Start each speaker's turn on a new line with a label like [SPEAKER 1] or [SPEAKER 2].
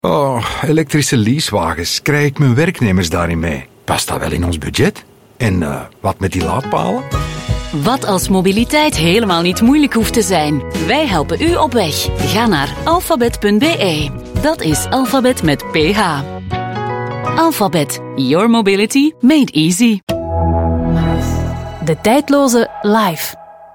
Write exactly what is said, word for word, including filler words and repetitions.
[SPEAKER 1] Oh, elektrische leasewagens. Krijg ik mijn werknemers daarin mee? Past dat wel in ons budget? En uh, wat met die laadpalen?
[SPEAKER 2] Wat als mobiliteit helemaal niet moeilijk hoeft te zijn? Wij helpen u op weg. Ga naar alfabet punt b e. Dat is alfabet met ph. Alphabet. Your mobility made easy. De tijdloze Life.